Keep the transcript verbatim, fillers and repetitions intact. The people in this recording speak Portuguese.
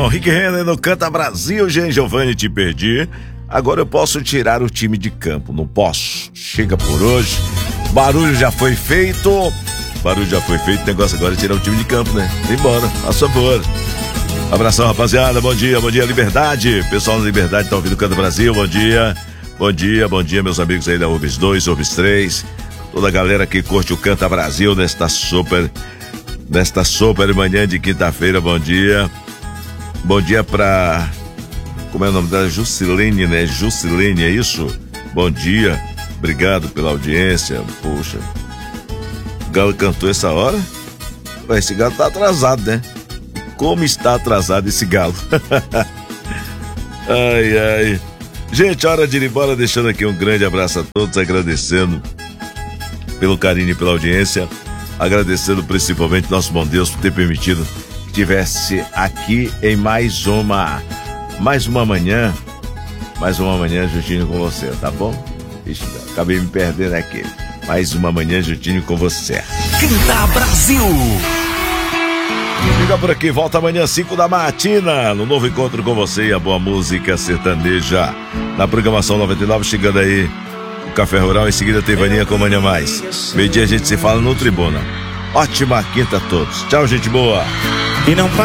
com Rick Renner no Canta Brasil. Gente, Giovanni, te perdi. Agora eu posso tirar o time de campo. Não posso. Chega por hoje. Barulho já foi feito. Barulho já foi feito. O negócio agora é tirar o time de campo, né? Vai embora, faz favor. Abração, rapaziada. Bom dia, bom dia, Liberdade. Pessoal da Liberdade tá ouvindo o Canta Brasil. Bom dia. Bom dia, bom dia, meus amigos aí da Urbis dois, Urbis três. Toda a galera que curte o Canta Brasil nesta super... Nesta super manhã de quinta-feira, bom dia. Bom dia pra... Como é o nome dela? Juscelene, né? Juscelene, é isso? Bom dia. Obrigado pela audiência. Poxa. O Galo cantou essa hora? Ué, esse Galo tá atrasado, né? Como está atrasado esse Galo? Ai, ai. Gente, hora de ir embora, deixando aqui um grande abraço a todos, agradecendo pelo carinho e pela audiência. Agradecendo principalmente nosso bom Deus por ter permitido que estivesse aqui em mais uma mais uma manhã, mais uma manhã juntinho com você, tá bom? Ixi, acabei me perdendo aqui. Mais uma manhã juntinho com você. Canta Brasil! Fica por aqui, volta amanhã às cinco da matina, no novo encontro com você e a boa música sertaneja. Na programação noventa e nove, chegando aí Café Rural, em seguida tem Vaninha com Mania Mais. Meio dia a gente se fala no Tribuna. Ótima quinta a todos. Tchau, gente boa. E não